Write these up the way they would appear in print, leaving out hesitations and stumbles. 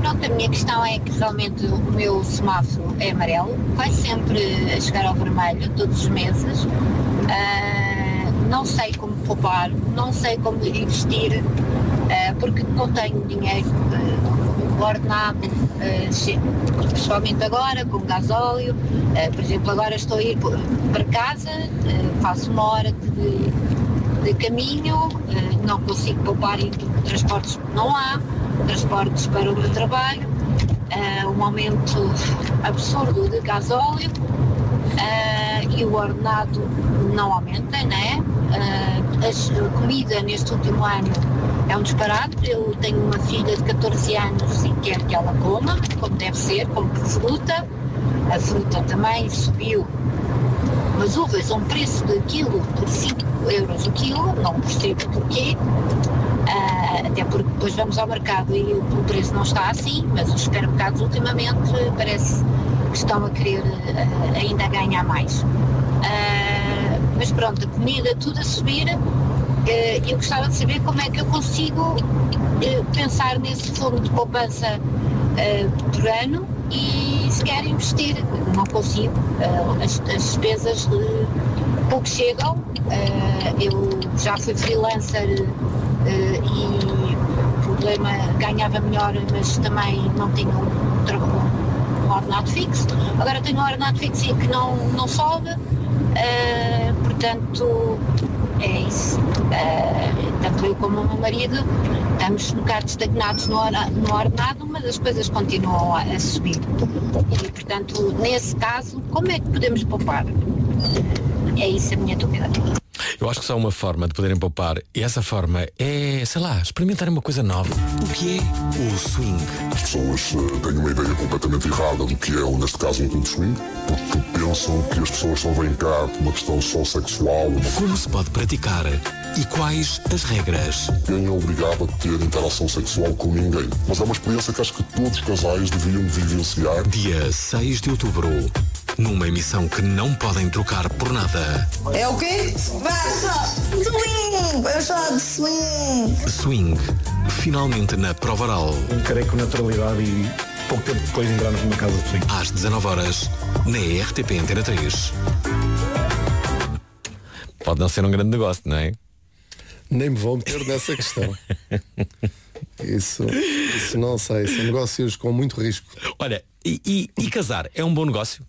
Pronto, a minha questão é que realmente o meu semáforo é amarelo, vai sempre a chegar ao vermelho todos os meses. Não sei como poupar, não sei como investir, porque não tenho dinheiro ordenado, principalmente agora com gasóleo. Por exemplo, agora estou a ir para casa, faço uma hora de caminho, não consigo poupar em transportes, não há transportes para o meu trabalho, um aumento absurdo de gasóleo, e o ordenado não aumenta, né? A comida neste último ano é um disparate. Eu tenho uma filha de 14 anos e quero que ela coma, como deve ser, como fruta. A fruta também subiu. As uvas a um preço de quilo por 5 euros o quilo, não percebo porquê, até porque depois vamos ao mercado e o preço não está assim, mas os supermercados ultimamente parece que estão a querer ainda ganhar mais. Mas pronto, a comida tudo a subir. Eu gostava de saber como é que eu consigo pensar nesse fundo de poupança por ano e se quer investir. Não consigo, as despesas pouco chegam. Eu já fui freelancer e o problema, ganhava melhor, mas também não tinha um ordenado fixo. Agora tenho um ordenado fixo e que não sobe, portanto é isso. Tanto eu como o meu marido estamos um bocado estagnados no ordenado, mas as coisas continuam a subir. E, portanto, nesse caso, como é que podemos poupar? É isso a minha dúvida. Eu acho que só uma forma de poderem poupar, e essa forma é, sei lá, experimentar uma coisa nova. O que é o swing? As pessoas têm uma ideia completamente errada do que é, neste caso, um clube de swing, porque pensam que as pessoas só vêm cá por uma questão só sexual. Como se pode praticar e quais as regras? Ninguém é obrigado a ter interação sexual com ninguém, mas é uma experiência que acho que todos os casais deviam vivenciar. Dia 6 de outubro, numa emissão que não podem trocar por nada. É o quê? Swing! Eu só de swing! Swing, finalmente na Prova Oral. Encarei com naturalidade e pouco tempo depois entramos numa casa de swing. Às 19h, na RTP Antena 3. Pode não ser um grande negócio, não é? Nem me vou meter nessa questão. Isso não sei, são negócios com muito risco. Olha, e casar é um bom negócio?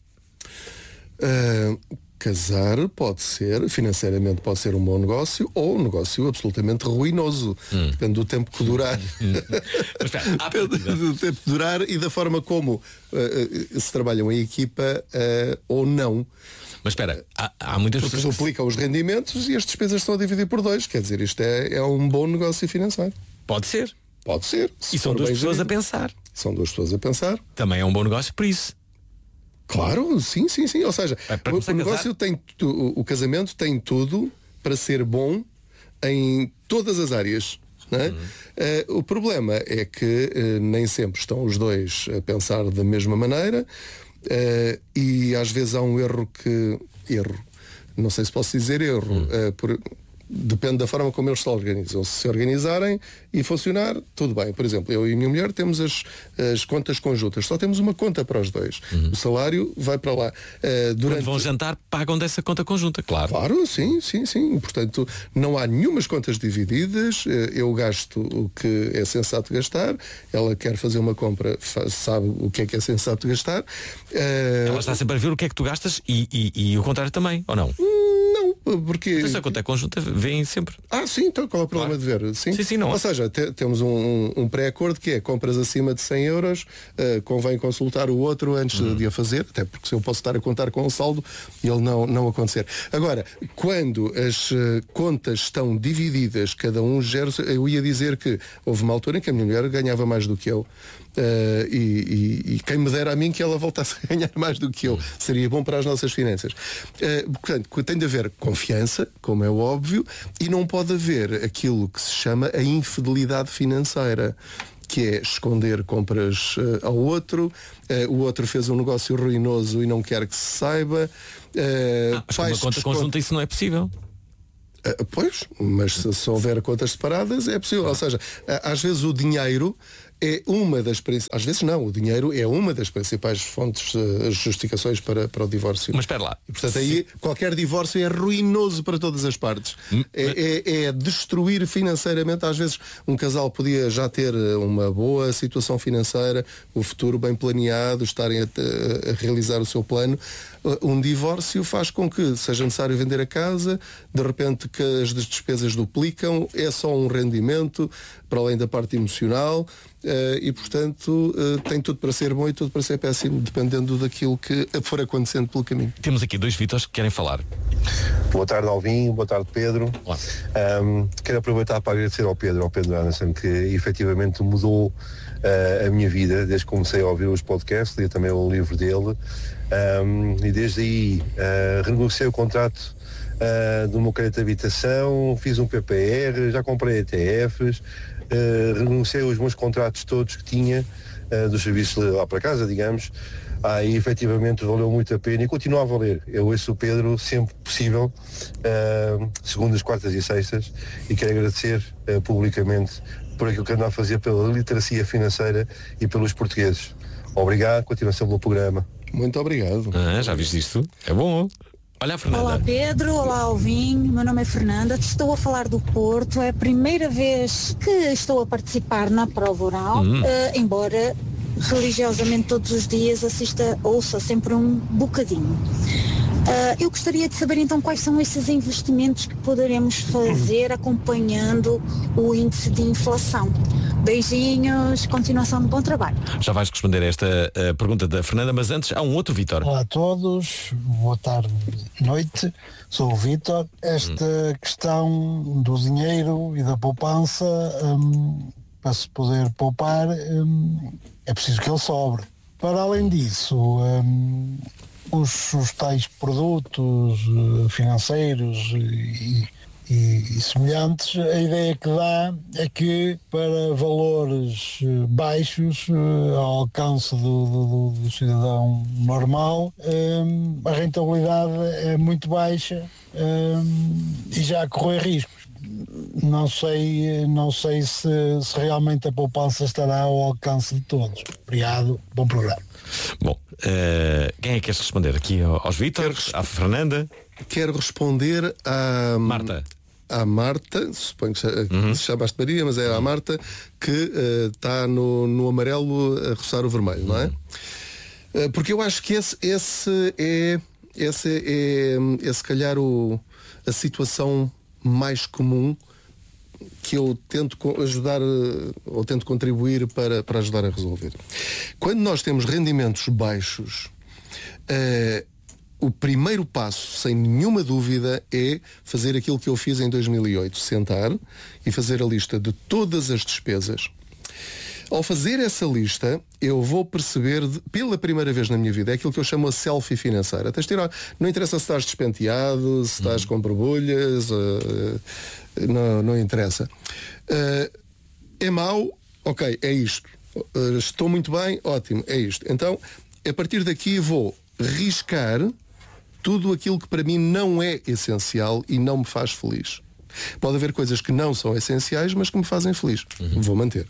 Casar pode ser, financeiramente pode ser um bom negócio ou um negócio absolutamente ruinoso. Depende do tempo que durar. Depende do tempo que durar e da forma como se trabalham em equipa ou não. Mas espera, há muitas pessoas pessoas que duplicam os rendimentos e as despesas estão a dividir por 2. Quer dizer, isto é um bom negócio financeiro. Pode ser. Pode ser. E são duas pessoas a pensar. São duas pessoas a pensar. Também é um bom negócio por isso. Claro, sim. Ou seja, o negócio o casamento tem tudo para ser bom em todas as áreas. Não é? O problema é que nem sempre estão os dois a pensar da mesma maneira, e às vezes há um erro, não sei se posso dizer erro, depende da forma como eles se organizam. Se organizarem e funcionar, tudo bem. Por exemplo, eu e a minha mulher temos as contas conjuntas. Só temos uma conta para os dois. O salário vai para lá. Quando vão jantar, pagam dessa conta conjunta, claro. Claro, sim. Portanto, não há nenhumas contas divididas. Eu gasto o que é sensato gastar. Ela quer fazer uma compra, sabe o que é sensato gastar. Ela está sempre a ver o que é que tu gastas e o contrário também, ou não? Não, porque... Mas a conta é conjunta, vêm sempre. Sim, então qual é o problema de ver? Sim, não. Ou seja, temos um pré-acordo que é compras acima de 100 euros, convém consultar o outro antes de a fazer, até porque se eu posso estar a contar com o saldo e ele não acontecer. Agora, quando as contas estão divididas, cada um gera, eu ia dizer que houve uma altura em que a minha mulher ganhava mais do que eu. E quem me dera a mim que ela voltasse a ganhar mais do que eu, seria bom para as nossas finanças. Portanto, tem de haver confiança, como é óbvio, e não pode haver aquilo que se chama a infidelidade financeira, que é esconder compras ao outro, o outro fez um negócio ruinoso e não quer que se saiba. Mas com uma conta conjunta isso não é possível. Pois, mas se houver contas separadas é possível. Ou seja, às vezes o dinheiro é uma das às vezes não, o dinheiro é uma das principais fontes, justificações para o divórcio. Mas espera lá. E, portanto, aí qualquer divórcio é ruinoso para todas as partes. É destruir financeiramente. Às vezes um casal podia já ter uma boa situação financeira, o futuro bem planeado, estarem a realizar o seu plano. Um divórcio faz com que seja necessário vender a casa, de repente que as despesas duplicam, é só um rendimento, para além da parte emocional, e portanto tem tudo para ser bom e tudo para ser péssimo, dependendo daquilo que for acontecendo pelo caminho. Temos aqui 2 Vítores que querem falar. Boa tarde, Alvin, boa tarde, Pedro. Quero aproveitar para agradecer ao Pedro Anderson, que efetivamente mudou a minha vida desde que comecei a ouvir os podcasts, li também o livro dele, e desde aí renegociei o contrato do meu crédito de habitação, fiz um PPR, já comprei ETFs, renegociei os meus contratos todos que tinha dos serviços lá para casa, digamos. E efetivamente valeu muito a pena e continua a valer. Eu ouço o Pedro sempre possível, segundas, quartas e sextas, e quero agradecer publicamente por aquilo que anda a fazer pela literacia financeira e pelos portugueses. Obrigado, continuação pelo programa. Muito obrigado. Já viste isto? É bom. Olha a Fernanda. Olá Pedro, olá Alvin, meu nome é Fernanda, estou a falar do Porto, é a primeira vez que estou a participar na prova oral, embora religiosamente todos os dias ouça sempre um bocadinho. Eu gostaria de saber então quais são esses investimentos que poderemos fazer acompanhando o índice de inflação. Beijinhos, continuação de bom trabalho. Já vais responder a esta pergunta da Fernanda, mas antes há um outro Vítor. Olá a todos, boa tarde, noite, sou o Vítor. Esta questão do dinheiro e da poupança, para se poder poupar, é preciso que ele sobre. Para além disso, os tais produtos financeiros e semelhantes, a ideia que dá é que para valores baixos, ao alcance do cidadão normal, a rentabilidade é muito baixa e já corre riscos. Não sei se realmente a poupança estará ao alcance de todos. Obrigado, bom programa. Bom, quem é que queres responder? Aqui aos Vítores, à Fernanda? Quero responder à Marta. À Marta, suponho que se chamaste Maria, mas é a Marta, que está no amarelo a roçar o vermelho, não é? Porque eu acho que esse é se calhar a situação mais comum que eu tento ajudar ou tento contribuir para ajudar a resolver. Quando nós temos rendimentos baixos, o primeiro passo, sem nenhuma dúvida, é fazer aquilo que eu fiz em 2008, sentar e fazer a lista de todas as despesas. Ao fazer essa lista, eu vou perceber, pela primeira vez na minha vida, é aquilo que eu chamo a selfie financeira. Não interessa se estás despenteado, se estás com borbulhas, não interessa. É mau? Ok, é isto. Estou muito bem? Ótimo, é isto. Então, a partir daqui vou riscar tudo aquilo que para mim não é essencial e não me faz feliz. Pode haver coisas que não são essenciais, mas que me fazem feliz. Vou manter.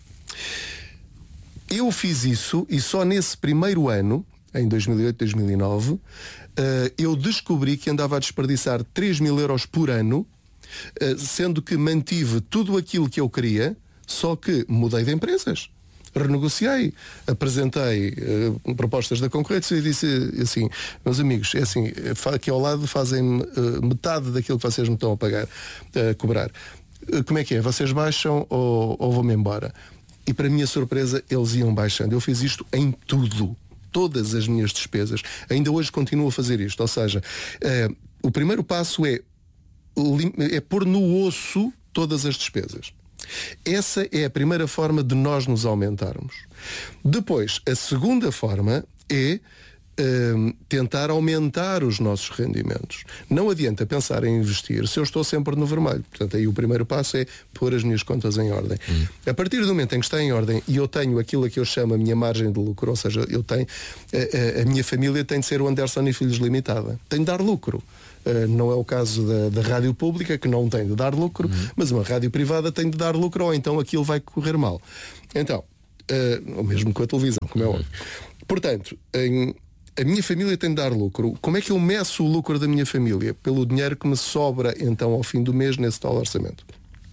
Eu fiz isso e só nesse primeiro ano, em 2008, 2009, eu descobri que andava a desperdiçar 3.000 euros por ano, sendo que mantive tudo aquilo que eu queria, só que mudei de empresas. Renegociei, apresentei propostas da concorrência e disse assim: meus amigos, é assim, aqui ao lado fazem metade daquilo que vocês me estão a pagar, a cobrar. Como é que é? Vocês baixam ou vou-me embora? E para minha surpresa eles iam baixando. Eu fiz isto em tudo, todas as minhas despesas. Ainda hoje continuo a fazer isto. Ou seja, o primeiro passo é pôr no osso todas as despesas. Essa é a primeira forma de nós nos aumentarmos. Depois, a segunda forma é tentar aumentar os nossos rendimentos. Não adianta pensar em investir se eu estou sempre no vermelho. Portanto, aí o primeiro passo é pôr as minhas contas em ordem. A partir do momento em que está em ordem e eu tenho aquilo que eu chamo a minha margem de lucro, ou seja, eu tenho a minha família tem de ser o Anderson e Filhos Limitada. Tem de dar lucro. Não é o caso da rádio pública, que não tem de dar lucro, mas uma rádio privada tem de dar lucro, ou então aquilo vai correr mal. Então, ou mesmo com a televisão, como é óbvio. Portanto, a minha família tem de dar lucro. Como é que eu meço o lucro da minha família? Pelo dinheiro que me sobra então ao fim do mês nesse tal orçamento.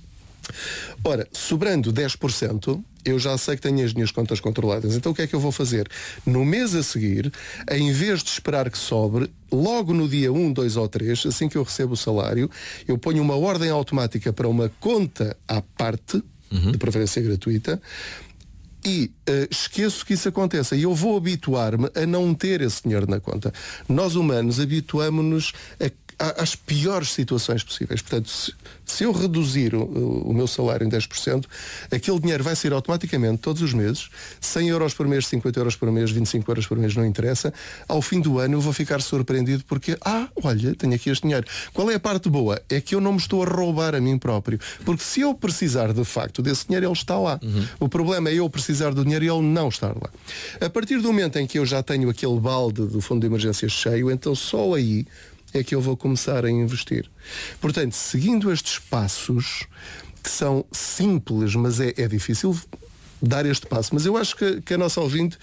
Ora, sobrando 10%, eu já sei que tenho as minhas contas controladas. Então o que é que eu vou fazer? No mês a seguir, em vez de esperar que sobre, logo no dia 1, 2 ou 3, assim que eu recebo o salário, eu ponho uma ordem automática para uma conta à parte, de preferência gratuita, e esqueço que isso aconteça. E eu vou habituar-me a não ter esse dinheiro na conta. Nós humanos habituamos-nos às piores situações possíveis. Portanto, se eu reduzir o meu salário em 10%, aquele dinheiro vai sair automaticamente todos os meses, 100 euros por mês, 50 euros por mês, 25 euros por mês, não interessa. Ao fim do ano eu vou ficar surpreendido porque, olha, tenho aqui este dinheiro. Qual é a parte boa? É que eu não me estou a roubar a mim próprio. Porque se eu precisar de facto desse dinheiro, ele está lá. O problema é eu precisar do dinheiro e ele não estar lá. A partir do momento em que eu já tenho aquele balde do fundo de emergência cheio, então só aí é que eu vou começar a investir. Portanto, seguindo estes passos, que são simples, mas é difícil dar este passo, mas eu acho que a nossa ouvinte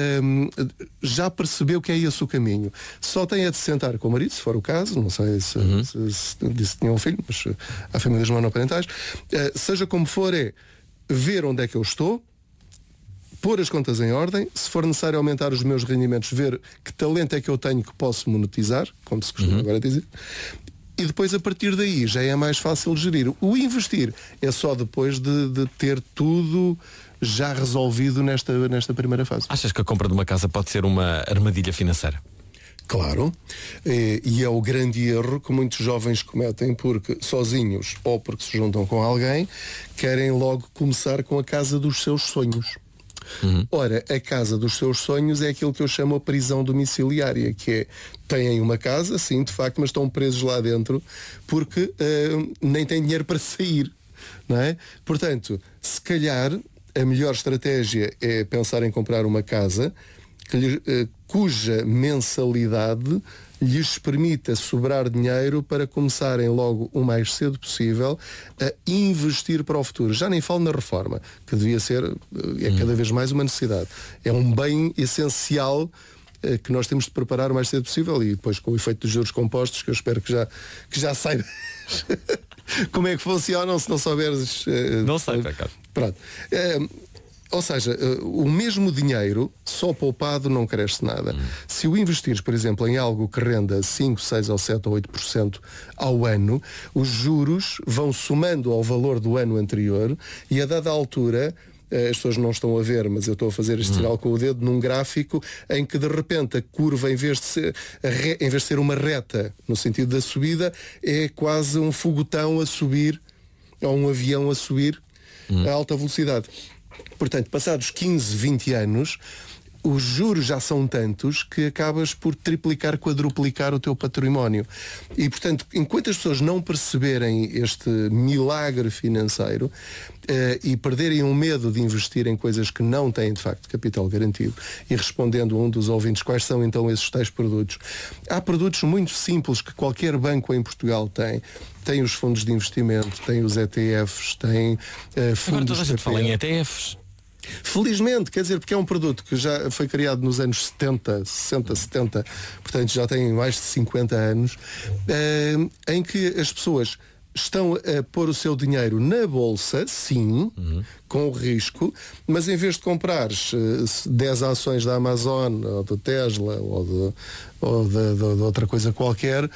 já percebeu que é esse o caminho. Só tem a de sentar com o marido, se for o caso, não sei se disse que tinha um filho, mas há famílias monoparentais, seja como for, é ver onde é que eu estou, pôr as contas em ordem, se for necessário aumentar os meus rendimentos, ver que talento é que eu tenho que posso monetizar, como se costuma agora dizer, e depois a partir daí já é mais fácil de gerir. O investir é só depois de ter tudo já resolvido nesta primeira fase. Achas que a compra de uma casa pode ser uma armadilha financeira? Claro, e é o grande erro que muitos jovens cometem porque sozinhos ou porque se juntam com alguém querem logo começar com a casa dos seus sonhos. Ora, a casa dos seus sonhos é aquilo que eu chamo a prisão domiciliária, que é, têm uma casa, sim, de facto, mas estão presos lá dentro porque nem têm dinheiro para sair, não é? Portanto, se calhar a melhor estratégia é pensar em comprar uma casa cuja mensalidade lhes permita sobrar dinheiro para começarem logo o mais cedo possível a investir para o futuro. Já nem falo na reforma, que devia ser, é cada vez mais uma necessidade. É um bem essencial que nós temos de preparar o mais cedo possível e depois com o efeito dos juros compostos, que eu espero que já saiba como é que funcionam, se não souberes. Não sei, por acaso. Pronto. Ou seja, o mesmo dinheiro só poupado não cresce nada. Se o investires, por exemplo, em algo que renda 5, 6 ou 7 ou 8% ao ano, os juros vão somando ao valor do ano anterior e a dada altura, as pessoas não estão a ver, mas eu estou a fazer este sinal com o dedo num gráfico em que de repente a curva, em vez de ser uma reta no sentido da subida, é quase um foguetão a subir, ou um avião a subir a alta velocidade. Portanto, passados 15, 20 anos, os juros já são tantos que acabas por triplicar, quadruplicar o teu património. E, portanto, enquanto as pessoas não perceberem este milagre financeiro e perderem o medo de investir em coisas que não têm, de facto, capital garantido, e respondendo a um dos ouvintes quais são então esses tais produtos, há produtos muito simples que qualquer banco em Portugal tem. Tem os fundos de investimento, tem os ETFs, tem fundos... Agora toda a gente fala em ETFs. Felizmente, quer dizer, porque é um produto que já foi criado nos anos 70, 60, 70, portanto já tem mais de 50 anos, em que as pessoas estão a pôr o seu dinheiro na bolsa, sim, com o risco, mas em vez de comprares 10 ações da Amazon, ou da Tesla, ou de outra coisa qualquer,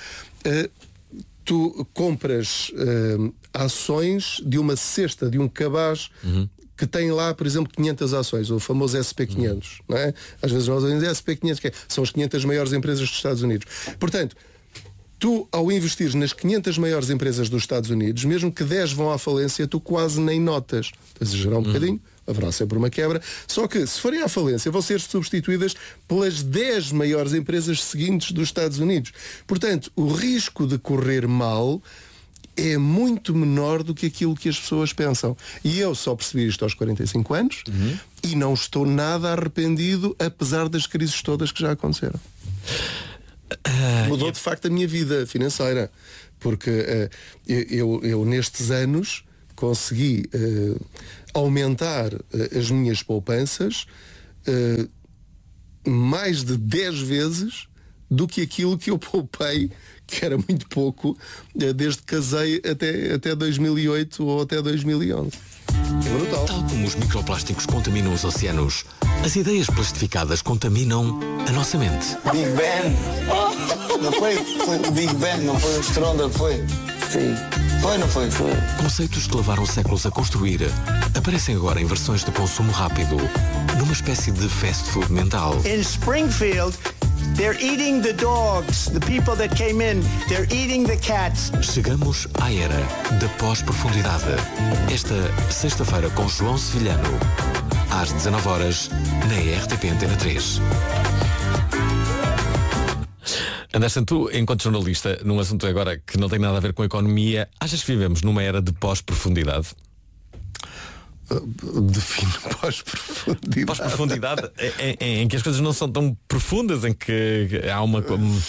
tu compras ações de uma cesta, de um cabaz que tem lá, por exemplo, 500 ações, o famoso SP500, não é? Às vezes nós dizemos SP500, que são as 500 maiores empresas dos Estados Unidos. Portanto, tu, ao investir nas 500 maiores empresas dos Estados Unidos, mesmo que 10 vão à falência, tu quase nem notas. Estás a exagerar um bocadinho, haverá sempre uma quebra. Só que, se forem à falência, vão ser substituídas pelas 10 maiores empresas seguintes dos Estados Unidos. Portanto, o risco de correr mal é muito menor do que aquilo que as pessoas pensam. E eu só percebi isto aos 45 anos e não estou nada arrependido, apesar das crises todas que já aconteceram. Mudou de facto a minha vida financeira, porque eu nestes anos consegui aumentar as minhas poupanças mais de 10 vezes do que aquilo que eu poupei, que era muito pouco, desde que casei até 2008 ou até 2011. É brutal. Tal como os microplásticos contaminam os oceanos, as ideias plastificadas contaminam a nossa mente. Big Bang. Não foi o Big Bang, não foi o estronda, foi? Sim. Foi, não foi? Foi. Conceitos que levaram séculos a construir aparecem agora em versões de consumo rápido, numa espécie de fast food mental. In Springfield, they're eating the dogs. The people that came in, they're eating the cats. Chegamos à era da pós-profundidade. Esta sexta-feira com João Sevilhano, às 19h, na RTP Antena 3. Anderson, tu, enquanto jornalista, num assunto agora que não tem nada a ver com a economia, achas que vivemos numa era de pós-profundidade? Define pós-profundidade. Pós-profundidade em que as coisas não são tão profundas, em que há uma...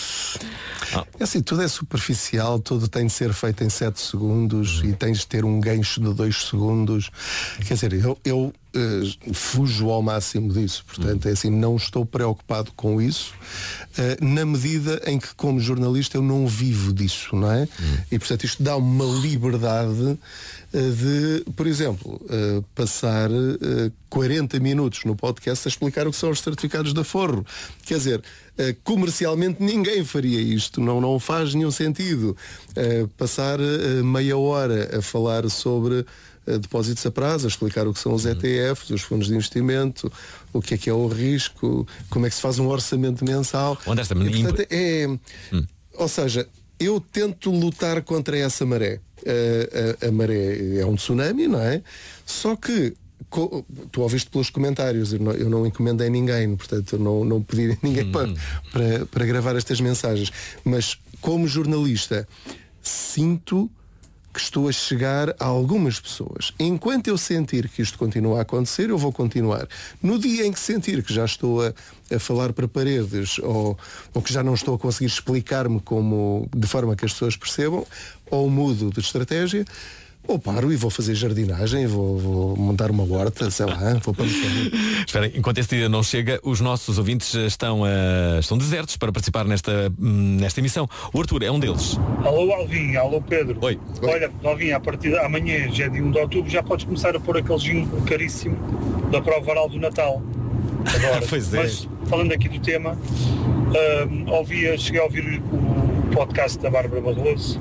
É assim, tudo é superficial, tudo tem de ser feito em 7 segundos e tens de ter um gancho de 2 segundos. Quer dizer, eu fujo ao máximo disso. Portanto, é assim, não estou preocupado com isso, na medida em que, como jornalista, eu não vivo disso, não é? E, portanto, isto dá uma liberdade de, por exemplo, passar 40 minutos no podcast a explicar o que são os certificados de aforro. Quer dizer, comercialmente ninguém faria isto, não faz nenhum sentido. Passar meia hora a falar sobre depósitos a prazo, a explicar o que são os ETFs, os fundos de investimento, o que é o risco, como é que se faz um orçamento mensal. E, portanto, ou seja, eu tento lutar contra essa maré. A maré é um tsunami, não é? Só que tu ouviste pelos comentários, eu não encomendei ninguém, portanto não pedi a ninguém para gravar estas mensagens, mas como jornalista sinto que estou a chegar a algumas pessoas. Enquanto eu sentir que isto continua a acontecer, eu vou continuar. No dia em que sentir que já estou a falar para paredes ou que já não estou a conseguir explicar-me de forma que as pessoas percebam, ou mudo de estratégia, ou paro e vou fazer jardinagem, vou montar uma horta, sei lá, vou para o chão. Espera, enquanto esse dia não chega, os nossos ouvintes estão desertos para participar nesta emissão. O Arthur é um deles. Alô Alvin, alô Pedro. Oi. Olha, Alvin, a partir de amanhã, já é dia 1 de outubro, já podes começar a pôr aquele jingle caríssimo da prova oral do Natal. Agora, pois é. Mas, falando aqui do tema, cheguei a ouvir o podcast da Bárbara Barroso.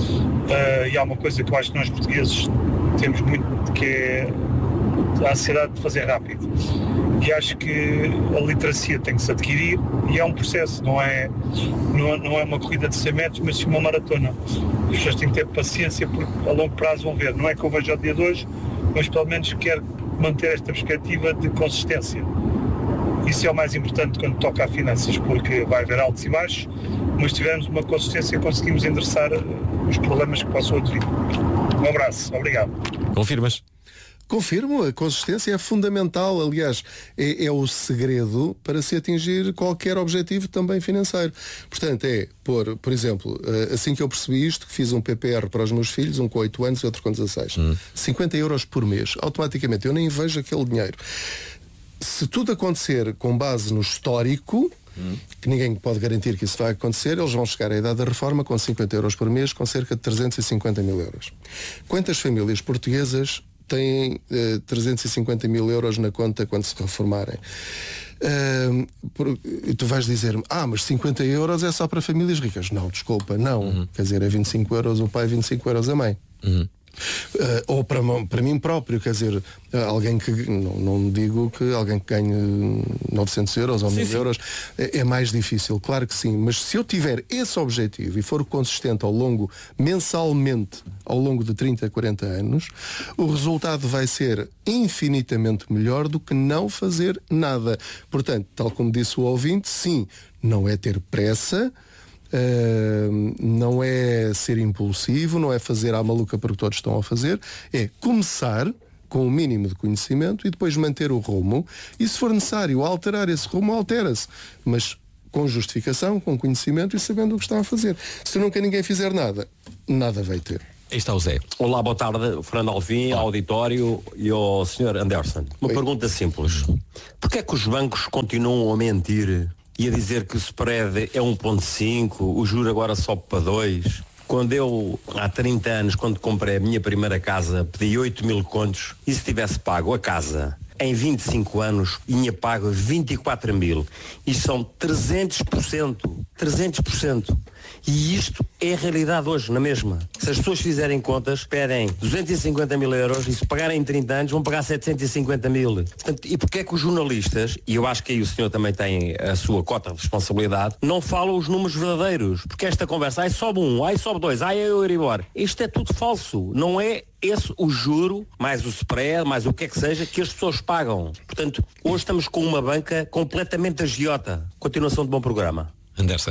E há uma coisa que eu acho que nós portugueses temos muito, que é a ansiedade de fazer rápido. E acho que a literacia tem que se adquirir e é um processo, não é uma corrida de 100 metros, mas sim uma maratona. As pessoas têm que ter paciência porque a longo prazo vão ver. Não é que eu vejo ao dia de hoje, mas pelo menos quero manter esta perspectiva de consistência. Isso é o mais importante quando toca a finanças, porque vai haver altos e baixos, mas se tivermos uma consistência conseguimos endereçar os problemas que possam advir. Um abraço, obrigado. Confirmas? Confirmo, a consistência é fundamental, aliás, é o segredo para se atingir qualquer objetivo também financeiro. Portanto, por exemplo, assim que eu percebi isto, que fiz um PPR para os meus filhos, um com 8 anos e outro com 16, 50 euros por mês, automaticamente, eu nem vejo aquele dinheiro. Se tudo acontecer com base no histórico, que ninguém pode garantir que isso vai acontecer, eles vão chegar à idade da reforma com 50 euros por mês, com cerca de 350 mil euros. Quantas famílias portuguesas têm 350 mil euros na conta quando se reformarem? Tu vais dizer-me, mas 50 euros é só para famílias ricas. Não, desculpa, não. Quer dizer, é 25 euros o pai, 25 euros a mãe. Ou para mim próprio, quer dizer, alguém que não digo que alguém que ganhe 900 euros ou 1000 euros é mais difícil, claro que sim, mas se eu tiver esse objetivo e for consistente mensalmente ao longo de 30, 40 anos, o resultado vai ser infinitamente melhor do que não fazer nada. Portanto, tal como disse o ouvinte, sim, não é ter pressa, não é ser impulsivo, não é fazer à maluca porque todos estão a fazer, é começar com o mínimo de conhecimento e depois manter o rumo, e se for necessário alterar esse rumo, altera-se, mas com justificação, com conhecimento e sabendo o que está a fazer. Se nunca ninguém fizer nada, nada vai ter. Aí está o Zé. Olá, boa tarde, Fernando Alvim, ao auditório e ao Sr. Anderson. Uma pergunta simples. Porquê é que os bancos continuam a mentir e a dizer que o spread é 1.5, o juro agora sobe para 2? Quando eu, há 30 anos, quando comprei a minha primeira casa, pedi 8.000 contos e se tivesse pago a casa em 25 anos, tinha pago 24.000. Isto são 300%. 300%. E isto é a realidade hoje, na mesma. Se as pessoas fizerem contas, pedem 250.000 euros e se pagarem em 30 anos vão pagar 750.000. Portanto, e porquê é que os jornalistas, e eu acho que aí o senhor também tem a sua cota de responsabilidade, não falam os números verdadeiros? Porque esta conversa, ai sobe 1, ai sobe 2, ai eu ir embora. Isto é tudo falso. Não é esse o juro, mais o spread, mais o que é que seja, que as pessoas pagam. Portanto, hoje estamos com uma banca completamente agiota. Continuação de bom programa. Anderson.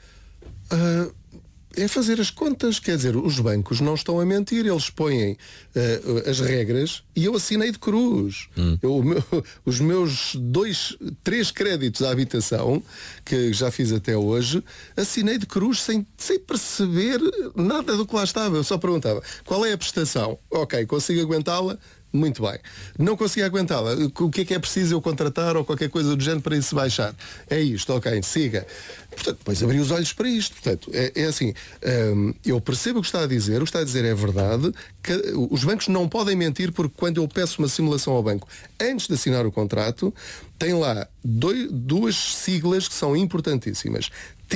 É fazer as contas, quer dizer, os bancos não estão a mentir, eles põem as regras e eu assinei de cruz. Os meus 3 créditos à habitação, que já fiz até hoje, assinei de cruz sem perceber nada do que lá estava. Eu só perguntava, qual é a prestação? Ok, consigo aguentá-la? Muito bem. Não consigo aguentá-la. O que é preciso eu contratar ou qualquer coisa do género para isso baixar? É isto, ok, siga. Portanto, depois abri os olhos para isto. Portanto, é assim, eu percebo o que está a dizer é verdade, que os bancos não podem mentir, porque quando eu peço uma simulação ao banco antes de assinar o contrato, tem lá duas siglas que são importantíssimas.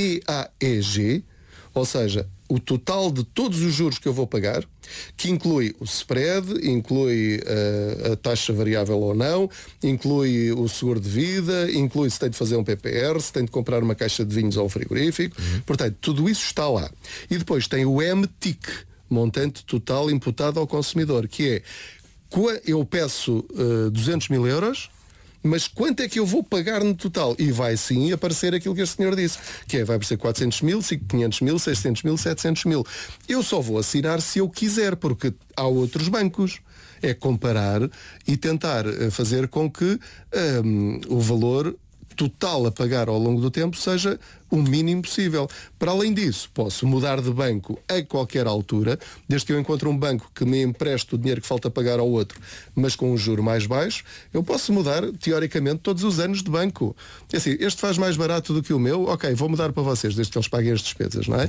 TAEG, ou seja, o total de todos os juros que eu vou pagar, que inclui o spread, inclui a taxa variável ou não, inclui o seguro de vida, inclui se tem de fazer um PPR, se tem de comprar uma caixa de vinhos ou um frigorífico. Portanto, tudo isso está lá. E depois tem o MTIC, montante total imputado ao consumidor, que é, eu peço 200.000 euros, mas quanto é que eu vou pagar no total? E vai sim aparecer aquilo que este senhor disse, que vai aparecer 400.000, 500.000, 600.000, 700.000. Eu só vou assinar se eu quiser, porque há outros bancos. É comparar e tentar fazer com que o valor total a pagar ao longo do tempo seja o mínimo possível. Para além disso, posso mudar de banco a qualquer altura, desde que eu encontre um banco que me empreste o dinheiro que falta pagar ao outro, mas com um juro mais baixo, eu posso mudar, teoricamente, todos os anos de banco. É assim, este faz mais barato do que o meu, ok, vou mudar para vocês, desde que eles paguem as despesas, não é?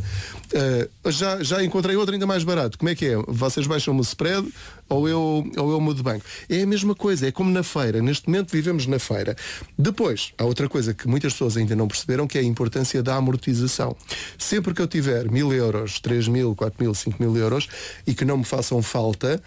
Já encontrei outro ainda mais barato. Como é que é? Vocês baixam-me o spread ou eu mudo de banco? É a mesma coisa, é como na feira. Neste momento vivemos na feira. Depois, há outra coisa que muitas pessoas ainda não perceberam, que é a importância da amortização. Sempre que eu tiver 1.000 euros, 3.000, 4.000, 5.000 euros e que não me façam falta,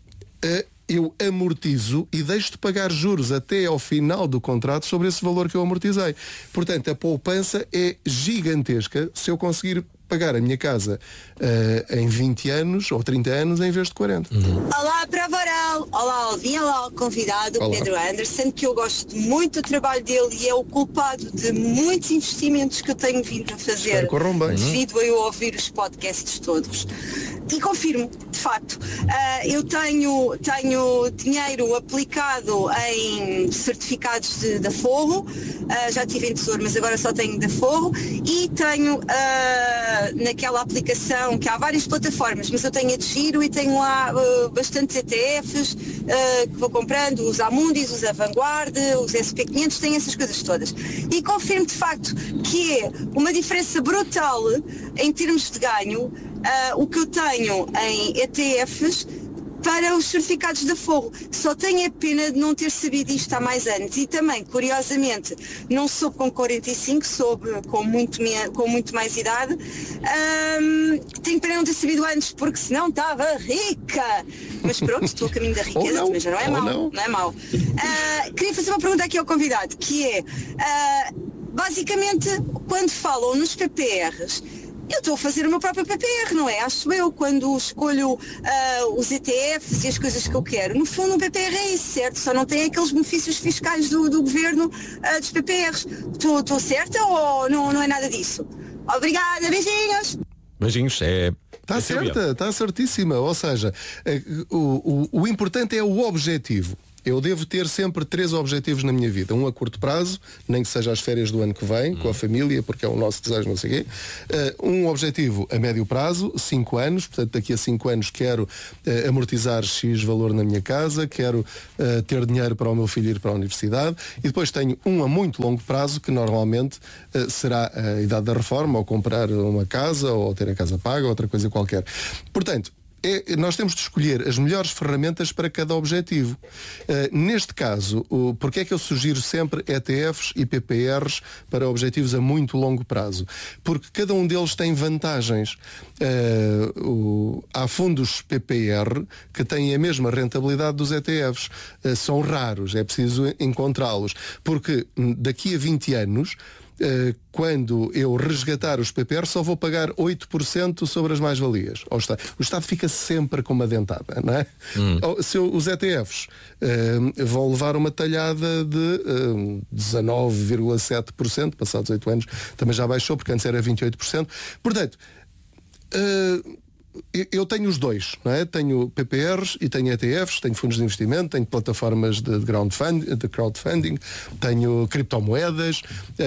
eu amortizo e deixo de pagar juros até ao final do contrato sobre esse valor que eu amortizei. Portanto, a poupança é gigantesca se eu conseguir pagar a minha casa em 20 anos ou 30 anos em vez de 40. Olá, Prova Oral. Olá, Alvin. Olá, o convidado, olá. Pedro Anderson, que eu gosto muito do trabalho dele e é o culpado de muitos investimentos que eu tenho vindo a fazer devido a eu ouvir os podcasts todos. E confirmo, de facto, eu tenho dinheiro aplicado em certificados de Aforro, já tive em Tesouro, mas agora só tenho de Aforro, e tenho naquela aplicação, que há várias plataformas, mas eu tenho a de Giro e tenho lá bastantes ETFs que vou comprando, os Amundis, os Vanguard, os SP500, tenho essas coisas todas. E confirmo de facto que é uma diferença brutal em termos de ganho o que eu tenho em ETFs para os certificados de Aforro. Só tenho a pena de não ter sabido isto há mais anos. E também, curiosamente, não soube com 45, soube com muito mais idade. Tenho pena de não ter sabido antes, porque senão estava rica. Mas pronto, estou a caminho da riqueza, mas já não é mau. Não é mau. Queria fazer uma pergunta aqui ao convidado, que é, basicamente, quando falam nos PPRs, eu estou a fazer o meu próprio PPR, não é? Acho eu, quando escolho os ETFs e as coisas que eu quero. No fundo, um PPR é isso, certo? Só não tem aqueles benefícios fiscais do governo dos PPRs. Estou certa ou não é nada disso? Obrigada, beijinhos! Beijinhos, Está certa, está certíssima. Ou seja, o importante é o objetivo. Eu devo ter sempre 3 objetivos na minha vida. Um a curto prazo, nem que seja as férias do ano que vem, com a família, porque é o nosso desejo, não sei o quê. Um objetivo a médio prazo, 5 anos, portanto daqui a 5 anos quero amortizar X valor na minha casa, quero ter dinheiro para o meu filho ir para a universidade, e depois tenho um a muito longo prazo, que normalmente será a idade da reforma, ou comprar uma casa, ou ter a casa paga, ou outra coisa qualquer. Portanto, nós temos de escolher as melhores ferramentas para cada objetivo. Neste caso, porque é que eu sugiro sempre ETFs e PPRs para objetivos a muito longo prazo? Porque cada um deles tem vantagens. Há fundos PPR que têm a mesma rentabilidade dos ETFs. São raros, é preciso encontrá-los. Porque daqui a 20 anos, quando eu resgatar os PPR, só vou pagar 8% sobre as mais-valias ao Estado. O Estado fica sempre com uma dentada, não é? Os ETFs vão levar uma talhada de 19,7%, passados 8 anos também já baixou, porque antes era 28%. Portanto, eu tenho os dois, não é? Tenho PPRs e tenho ETFs, tenho fundos de investimento, tenho plataformas de crowdfunding, tenho criptomoedas,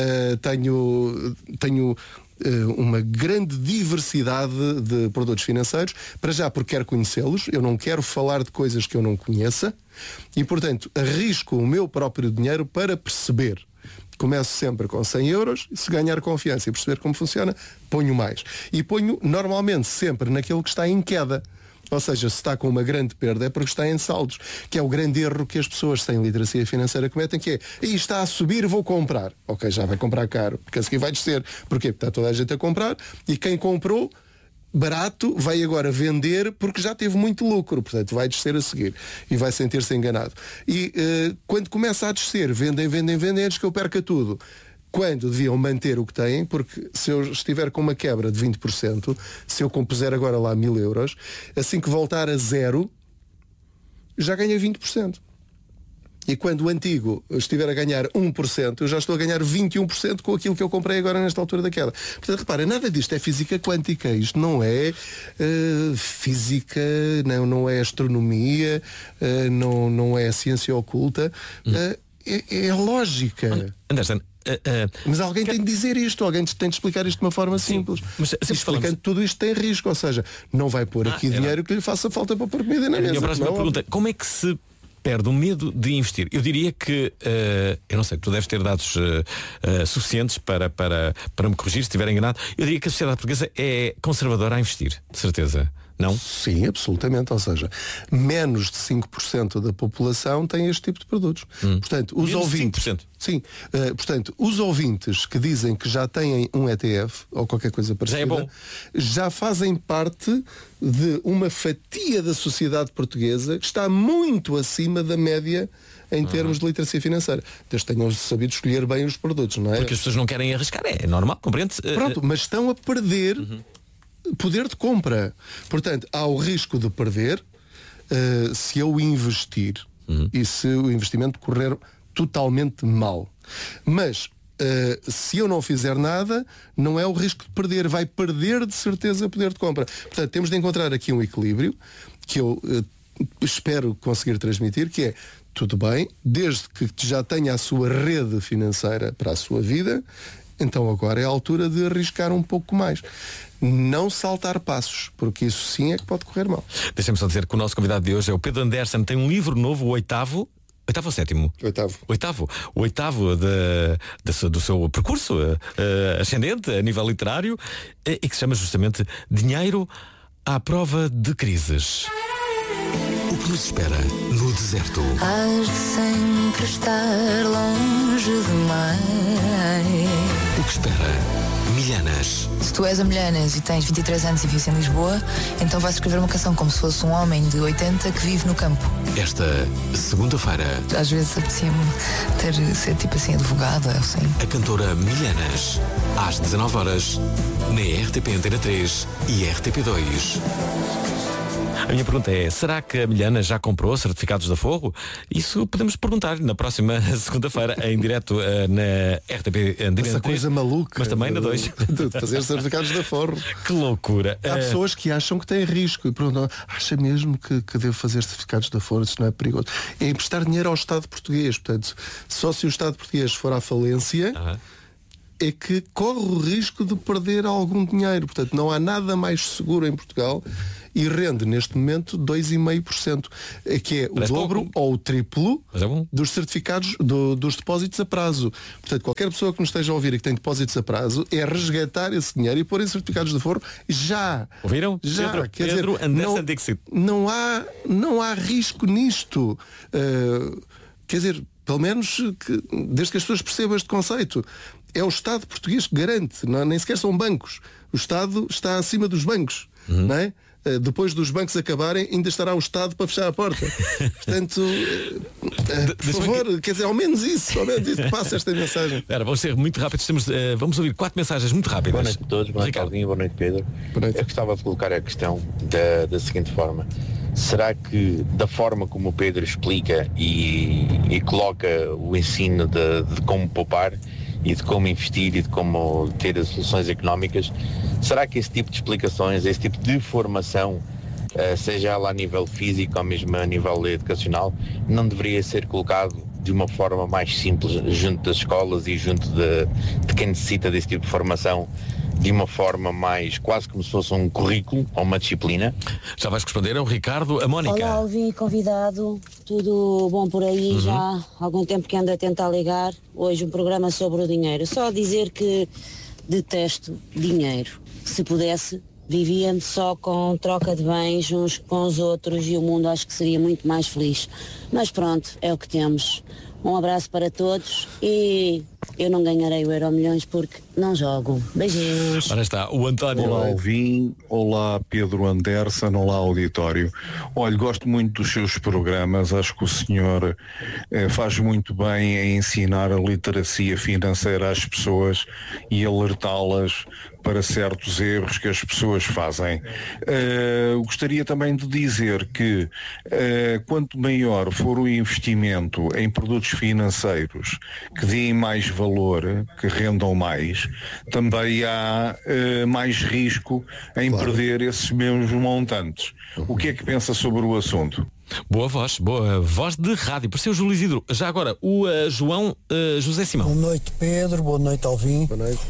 tenho uma grande diversidade de produtos financeiros, para já porque quero conhecê-los, eu não quero falar de coisas que eu não conheça e, portanto, arrisco o meu próprio dinheiro para perceber. Começo sempre com 100 euros, se ganhar confiança e perceber como funciona, ponho mais. E ponho normalmente sempre naquilo que está em queda. Ou seja, se está com uma grande perda é porque está em saldos, que é o grande erro que as pessoas sem literacia financeira cometem, que é, aí está a subir, vou comprar. Ok, já vai comprar caro, porque a seguir vai descer. Porquê? Porque está toda a gente a comprar e quem comprou barato vai agora vender porque já teve muito lucro, portanto vai descer a seguir e vai sentir-se enganado. E quando começa a descer, vendem antes que eu perca tudo. Quando deviam manter o que têm, porque se eu estiver com uma quebra de 20%, se eu compuser agora lá 1.000 euros, assim que voltar a zero, já ganhei 20%. E quando o antigo estiver a ganhar 1%, eu já estou a ganhar 21% com aquilo que eu comprei agora nesta altura da queda. Portanto, repara, nada disto é física quântica. Isto não é física, não é astronomia, não é ciência oculta. É lógica. Anderson, mas alguém tem de dizer isto, alguém tem de explicar isto de uma forma simples. Mas explicando tudo isto tem risco, ou seja, não vai pôr aqui dinheiro que lhe faça falta para pôr comida na mesa. A minha próxima pergunta, como é que se perde o medo de investir? Eu diria que, eu não sei, tu deves ter dados suficientes para me corrigir se estiver enganado. Eu diria que a sociedade portuguesa é conservadora a investir, de certeza. Não? Sim, absolutamente. Ou seja, menos de 5% da população tem este tipo de produtos. Portanto, os ouvintes. 5%. Sim. Portanto, os ouvintes que dizem que já têm um ETF ou qualquer coisa parecida, já fazem parte de uma fatia da sociedade portuguesa que está muito acima da média em termos de literacia financeira. Desde que tenham sabido escolher bem os produtos, não é? Porque as pessoas não querem arriscar, é normal, compreende-se? Pronto, mas estão a perder poder de compra. Portanto, há o risco de perder se eu investir e se o investimento correr totalmente mal. Mas se eu não fizer nada, não é o risco de perder, vai perder de certeza poder de compra. Portanto, temos de encontrar aqui um equilíbrio que eu espero conseguir transmitir, que é, tudo bem, desde que já tenha a sua rede financeira para a sua vida, então agora é a altura de arriscar um pouco mais. Não saltar passos, porque isso sim é que pode correr mal. Deixa-me só dizer que o nosso convidado de hoje é o Pedro Anderson, tem um livro novo, o oitavo ou sétimo? Oitavo. O oitavo do seu percurso ascendente a nível literário, e que se chama justamente Dinheiro à Prova de Crises. O que nos espera no deserto? Hás de sempre estar longe demais. O que espera Milhanas? Se tu és a Milhanas e tens 23 anos e vives em Lisboa, então vais escrever uma canção como se fosse um homem de 80 que vive no campo. Esta segunda-feira, às vezes apetecia-me ser tipo assim advogada, assim. A cantora Milhanas, às 19 horas, na RTP Antena 3 e RTP2. A minha pergunta é, será que a Milhana já comprou certificados da Forro? Isso podemos perguntar na próxima segunda-feira em direto na RTP. Essa coisa maluca. Mas também na 2. De fazer certificados da Forro. Que loucura. Há pessoas que acham que têm risco e perguntam, acha mesmo que devo fazer certificados da Forro? Isso não é perigoso? É emprestar dinheiro ao Estado português. Portanto, só se o Estado português for à falência... é que corre o risco de perder algum dinheiro. Portanto, não há nada mais seguro em Portugal e rende neste momento 2,5%, que é o dobro ou o triplo dos certificados dos depósitos a prazo. Portanto, qualquer pessoa que nos esteja a ouvir e que tem depósitos a prazo é resgatar esse dinheiro e pôr em certificados de Forro já. Ouviram? Já. Pedro Anderson Dixit. Não há risco nisto. Quer dizer, pelo menos desde que as pessoas percebam este conceito. É o Estado português que garante, nem sequer são bancos. O Estado está acima dos bancos, não é? Depois dos bancos acabarem, ainda estará o Estado para fechar a porta. Portanto, por favor, quer dizer, ao menos isso que passa esta mensagem. Vamos ser muito rápidos, vamos ouvir 4 mensagens muito rápidas. Boa noite a todos, boa noite Alvin, boa noite Pedro. Eu gostava de colocar a questão da seguinte forma. Será que da forma como o Pedro explica e coloca o ensino de como poupar e de como investir e de como ter soluções económicas, será que esse tipo de explicações, esse tipo de formação, seja ela a nível físico ou mesmo a nível educacional, não deveria ser colocado de uma forma mais simples junto das escolas e junto de quem necessita desse tipo de formação, de uma forma mais, quase como se fosse um currículo ou uma disciplina? Já vais responder ao Ricardo, a Mónica. Olá, Alvin, convidado, tudo bom por aí? Já há algum tempo que ando a tentar ligar, hoje um programa sobre o dinheiro. Só dizer que detesto dinheiro. Se pudesse, vivia-me só com troca de bens uns com os outros e o mundo acho que seria muito mais feliz. Mas pronto, é o que temos. Um abraço para todos e eu não ganharei o Euromilhões porque não jogo. Beijinhos. Ora está, o António. Olá Alvin, olá Pedro Anderson, olá auditório. Olha, gosto muito dos seus programas, acho que o senhor faz muito bem em ensinar a literacia financeira às pessoas e alertá-las para certos erros que as pessoas fazem. Gostaria também de dizer que quanto maior for o investimento em produtos financeiros que deem mais valor, que rendam mais, também há mais risco em perder esses mesmos montantes. O que é que pensa sobre o assunto? Boa voz de rádio, pareceu o Júlio Isidro. Já agora, o João José Simão. Boa noite Pedro, boa noite Alvin. Boa noite.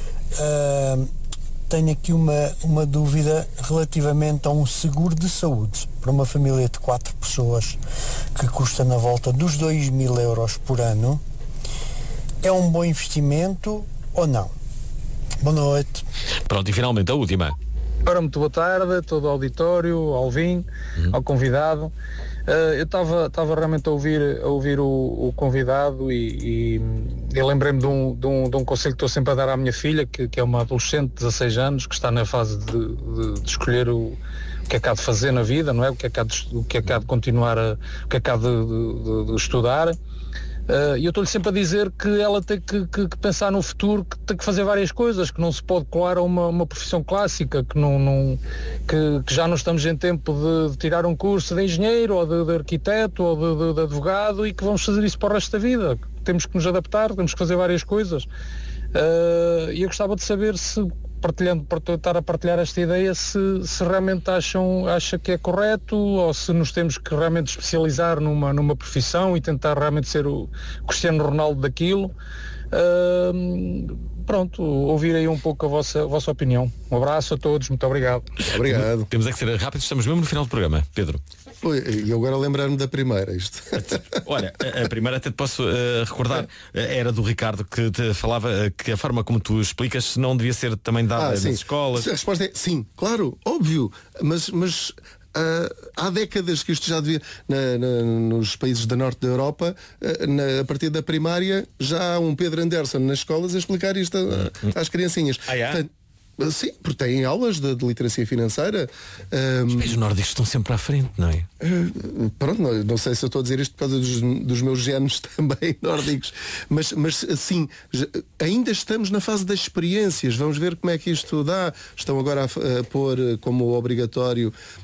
Tenho aqui uma dúvida relativamente a um seguro de saúde para uma família de 4 pessoas que custa na volta dos 2.000 euros por ano. É um bom investimento ou não? Boa noite. Pronto, e finalmente a última. Ora, muito boa tarde a todo o auditório, ao Alvin, ao convidado. Eu estava realmente a ouvir o convidado e eu lembrei-me de um conselho que estou sempre a dar à minha filha, que é uma adolescente de 16 anos, que está na fase de escolher o que é que há de fazer na vida, não é? O que é que há de continuar, o que é que há de estudar. E eu estou-lhe sempre a dizer que ela tem que pensar no futuro, que tem que fazer várias coisas, que não se pode colar a uma profissão clássica, que já não estamos em tempo de tirar um curso de engenheiro ou de arquiteto ou de advogado e que vamos fazer isso para o resto da vida. Temos que nos adaptar, temos que fazer várias coisas. E eu gostava de saber se, para estar a partilhar esta ideia, se realmente acha que é correto ou se nos temos que realmente especializar numa profissão e tentar realmente ser o Cristiano Ronaldo daquilo. Pronto, ouvir aí um pouco a vossa opinião. Um abraço a todos, muito obrigado. Obrigado. Temos que ser rápidos, estamos mesmo no final do programa, Pedro. E eu agora lembrar-me da primeira. Olha, a primeira até te posso recordar, era do Ricardo que te falava que a forma como tu explicas não devia ser também dada nas escolas. A resposta é sim, claro, óbvio, mas há décadas que isto já devia nos países da norte da Europa, a partir da primária já há um Pedro Anderson nas escolas a explicar isto às criancinhas. Portanto, sim, porque têm aulas de literacia financeira. Os países nórdicos estão sempre à frente, não é? Pronto, não sei se eu estou a dizer isto por causa dos meus genes também nórdicos, mas sim, ainda estamos na fase das experiências. Vamos ver como é que isto dá. Estão agora a pôr como obrigatório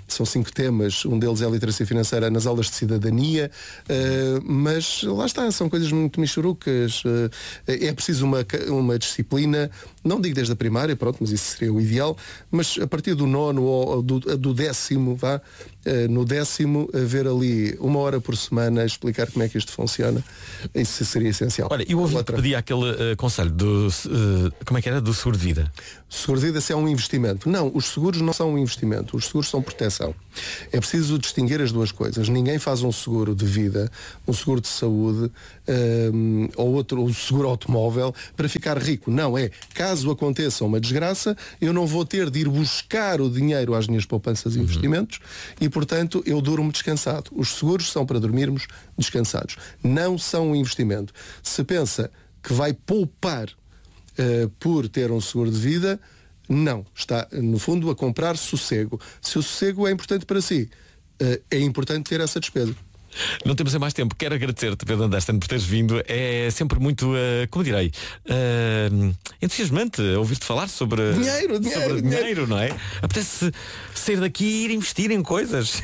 são 5 temas, um deles é a literacia financeira nas aulas de cidadania, mas lá está, são coisas muito michurucas. É preciso uma disciplina, não digo desde a primária, pronto, mas isso seria o ideal, mas a partir do 9º ou do 10º, no 10º, haver ali 1 hora por semana a explicar como é que isto funciona, isso seria essencial. Olha, eu ouvi que pedia aquele conselho do como é que era? Do seguro de vida. O seguro de vida se é um investimento. Não, os seguros não são um investimento, os seguros são proteção. É preciso distinguir as duas coisas. Ninguém faz um seguro de vida, um seguro de saúde, ou outro, um seguro automóvel para ficar rico. Não, caso aconteça uma desgraça, eu não vou ter de ir buscar o dinheiro às minhas poupanças e investimentos e, portanto, eu durmo descansado. Os seguros são para dormirmos descansados. Não são um investimento. Se pensa que vai poupar por ter um seguro de vida, não. Está, no fundo, a comprar sossego. Se o sossego é importante para si, é importante ter essa despesa. Não temos mais tempo. Quero agradecer-te, Pedro Anderson, por teres vindo. É sempre muito, como direi, entusiasmante ouvir-te falar sobre dinheiro, não é? Apetece sair daqui e ir investir em coisas.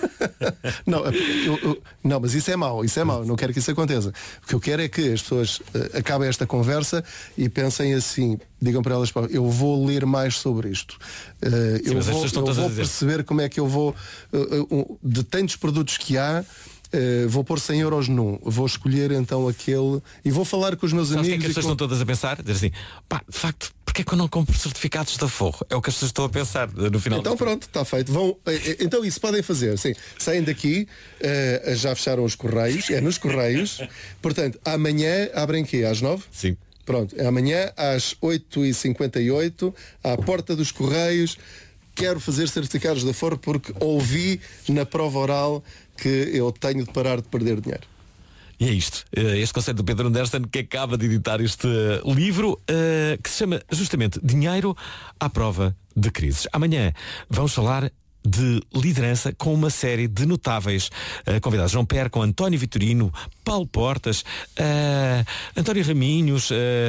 Não, mas isso é mau. Não quero que isso aconteça. O que eu quero é que as pessoas acabem esta conversa e pensem assim, digam para elas, eu vou ler mais sobre isto. Eu vou perceber como é que eu vou, de tantos produtos que há, vou pôr 100 euros num, vou escolher então aquele e vou falar com os meus amigos. O que é que as pessoas estão todas a pensar? Dizer assim, de facto, porque é que eu não compro certificados da Forro? É o que as pessoas estão a pensar no final. Então pronto, está feito. Então isso podem fazer. Sim, saem daqui, já fecharam os correios, nos correios. Portanto, amanhã abrem quê? Às 9? Sim. Pronto, amanhã às 8h58, à porta dos correios. Quero fazer certificados da Forro porque ouvi na prova oral que eu tenho de parar de perder dinheiro. E é isto, este conceito do Pedro Anderson, que acaba de editar este livro, que se chama justamente Dinheiro à Prova de Crises. Amanhã vamos falar de liderança com uma série de notáveis convidados. João Pera com António Vitorino, Paulo Portas, António Raminhos,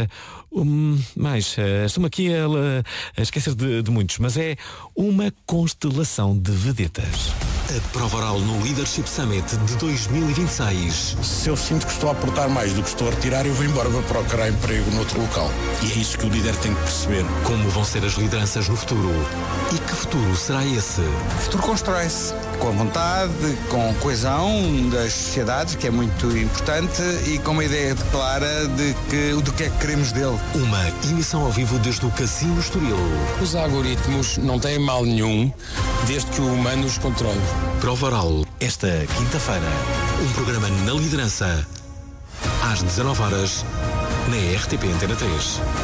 estou-me aqui a esquecer de muitos, mas é uma constelação de vedetas. A prova oral no Leadership Summit de 2026. Se eu sinto que estou a aportar mais do que estou a retirar, eu vou embora, vou procurar emprego noutro local. E é isso que o líder tem que perceber. Como vão ser as lideranças no futuro? E que futuro será esse? O futuro constrói-se com vontade, com coesão das sociedades, que é muito importante, e com uma ideia clara do que é que queremos dele. Uma emissão ao vivo desde o Cassino Estoril. Os algoritmos não têm mal nenhum, desde que o humano os controle. Prova oral, esta quinta-feira. Um programa na liderança, às 19 horas, na RTP Antena 3.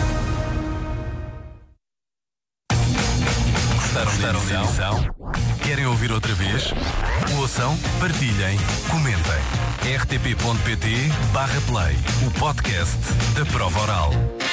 Gostaram da emissão? Querem ouvir outra vez? Ouçam, partilhem, comentem. rtp.pt/play, o podcast da prova oral.